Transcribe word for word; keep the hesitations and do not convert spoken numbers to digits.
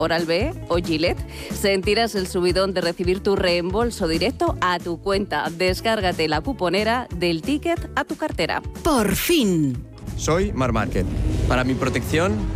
Oral-B o Gillette, sentirás el subidón de recibir tu reembolso directo a tu cuenta. Descárgate la cuponera del ticket a tu cartera. Por fin. Soy Mar Márquez. Para mi protección,